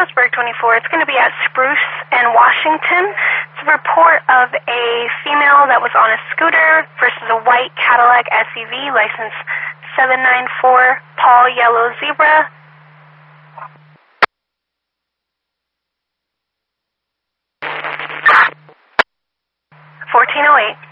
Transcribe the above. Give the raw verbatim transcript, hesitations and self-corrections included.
Lewisburg twenty-four. It's going to be at Spruce and Washington. It's a report of a female that was on a scooter versus a white Cadillac S U V, license seven nine four Paul Yellow Zebra. fourteen oh eight.